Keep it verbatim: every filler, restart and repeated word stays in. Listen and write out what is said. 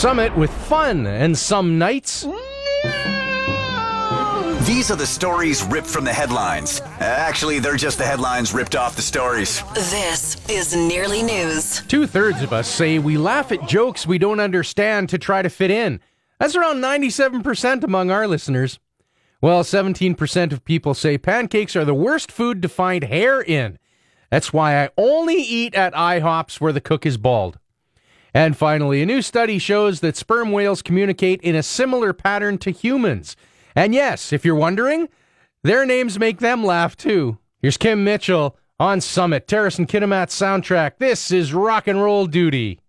Summit with fun and some nights. These are the stories ripped from the headlines. Actually, they're just the headlines ripped off the stories. This is Nearly News. Two-thirds of us say we laugh at jokes we don't understand to try to fit in. That's around ninety-seven percent among our listeners. Well, seventeen percent of people say pancakes are the worst food to find hair in. That's why I only eat at IHOPs where the cook is bald. And finally, a new study shows that sperm whales communicate in a similar pattern to humans. And yes, if you're wondering, their names make them laugh too. Here's Kim Mitchell on Summit, Terrace and Kitimat soundtrack. This is Rock and Roll Duty.